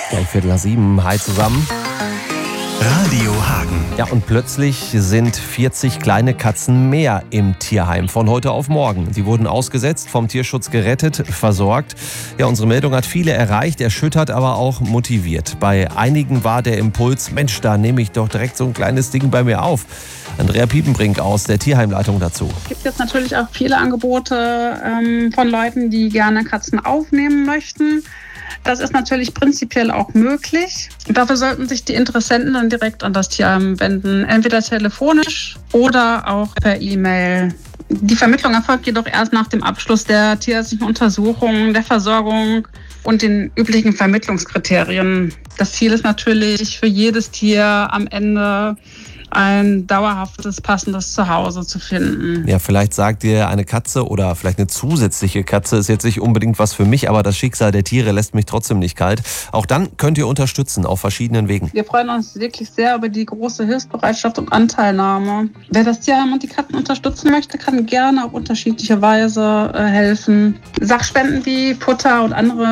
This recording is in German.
Gleich 6:15. Hi zusammen. Radio Hagen. Ja, und plötzlich sind 40 kleine Katzen mehr im Tierheim von heute auf morgen. Sie wurden ausgesetzt, vom Tierschutz gerettet, versorgt. Ja, unsere Meldung hat viele erreicht, erschüttert, aber auch motiviert. Bei einigen war der Impuls, Mensch, da nehme ich doch direkt so ein kleines Ding bei mir auf. Andrea Piepenbrink aus der Tierheimleitung dazu. Es gibt jetzt natürlich auch viele Angebote von Leuten, die gerne Katzen aufnehmen möchten. Das ist natürlich prinzipiell auch möglich. Dafür sollten sich die Interessenten dann direkt an das Tierheim wenden, entweder telefonisch oder auch per E-Mail. Die Vermittlung erfolgt jedoch erst nach dem Abschluss der tierärztlichen Untersuchung, der Versorgung und den üblichen Vermittlungskriterien. Das Ziel ist natürlich für jedes Tier am Ende ein dauerhaftes, passendes Zuhause zu finden. Ja, vielleicht sagt ihr, eine Katze oder vielleicht eine zusätzliche Katze ist jetzt nicht unbedingt was für mich, aber das Schicksal der Tiere lässt mich trotzdem nicht kalt. Auch dann könnt ihr unterstützen auf verschiedenen Wegen. Wir freuen uns wirklich sehr über die große Hilfsbereitschaft und Anteilnahme. Wer das Tierheim und die Katzen unterstützen möchte, kann gerne auf unterschiedliche Weise helfen. Sachspenden wie Futter und andere